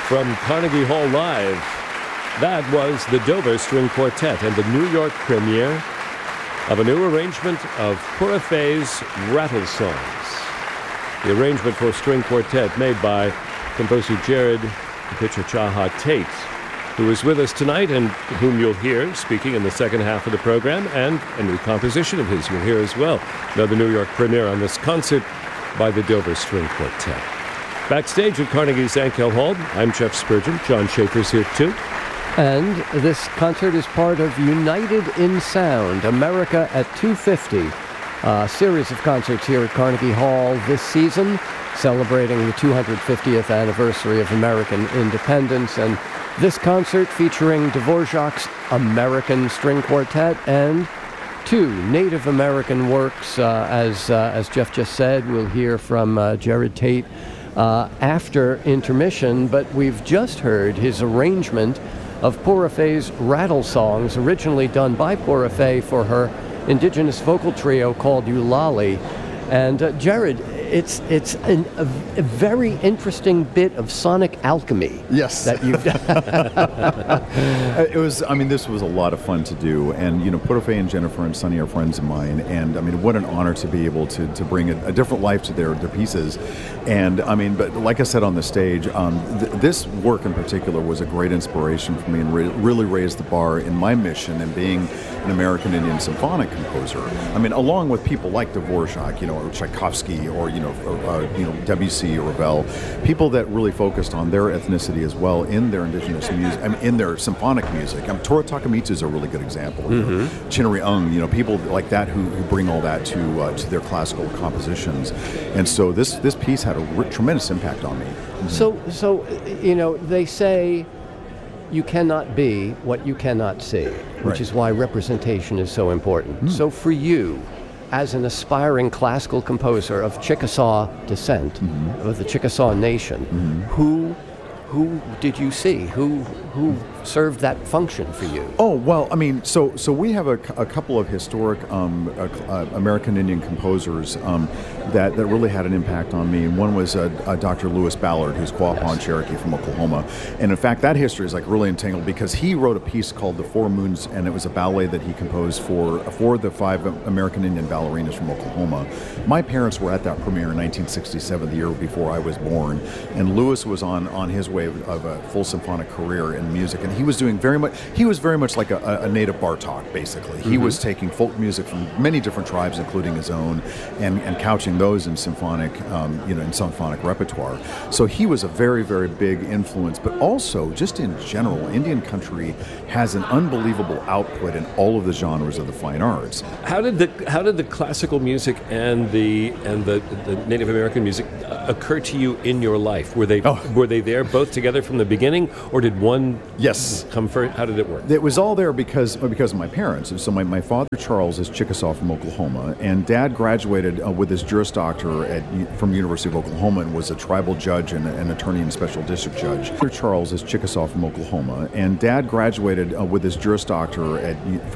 From Carnegie Hall Live, that was the Dover String Quartet and the New York premiere of a new arrangement of Pura Fei's Rattle Songs. The arrangement for string quartet made by composer Jared Pichachaha Tate, who is with us tonight and whom you'll hear speaking in the second half of the program, and a new composition of his you'll hear as well. Another New York premiere on this concert by the Dover String Quartet. Backstage at Carnegie's Ankel Hall, I'm Jeff Spurgeon. John Schaefer's here too. And this concert is part of United in Sound, America at 250, a series of concerts here at Carnegie Hall this season, celebrating the 250th anniversary of American independence. And this concert featuring Dvorak's American String Quartet and two Native American works, as Jeff just said. We'll hear from Jared Tate after intermission, but we've just heard his arrangement of Pura Fei's Rattle Songs, originally done by Pura Fei for her indigenous vocal trio called Eulali. And Jared, it's a very interesting bit of sonic alchemy. Yes. That you've done. It was, this was a lot of fun to do. And, Pura Fei and Jennifer and Sonny are friends of mine. And, what an honor to be able to bring a different life to their pieces. And, but like I said on the stage, this work in particular was a great inspiration for me and really raised the bar in my mission in being an American Indian symphonic composer. Along with people like Dvorak, or Tchaikovsky, or, Debussy or Ravel, people that really focused on their ethnicity as well in their indigenous music, in their symphonic music. Toru Takemitsu is a really good example. Chinnery Ung, people like that who bring all that to their classical compositions. And so this piece had a tremendous impact on me. So they say you cannot be what you cannot see, which is why representation is so important. So for you, as an aspiring classical composer of Chickasaw descent, of the Chickasaw Nation, who did you see? Who served that function for you? Oh, well, so we have a couple of historic American Indian composers that really had an impact on me. And one was Dr. Lewis Ballard, who's Quapaw Cherokee from Oklahoma. And in fact, that history is really entangled because he wrote a piece called The Four Moons, and it was a ballet that he composed for the five American Indian ballerinas from Oklahoma. My parents were at that premiere in 1967, the year before I was born. And Lewis was on his way of a full symphonic career in music. And he was very much like a native Bartok, basically. He was taking folk music from many different tribes, including his own, and couching those in symphonic repertoire. So he was a very, very big influence. But also, just in general, Indian country has an unbelievable output in all of the genres of the fine arts. How did the classical music and the Native American music occur to you in your life? Were they there both together from the beginning, or did one come first? How did it work? It was all there because of my parents. And so my father, Charles, is Chickasaw from Oklahoma, and Dad graduated with his Juris Doctor from University of Oklahoma and was a tribal judge and an attorney and special district judge. Charles is Chickasaw from Oklahoma, and Dad graduated with his Juris Doctor from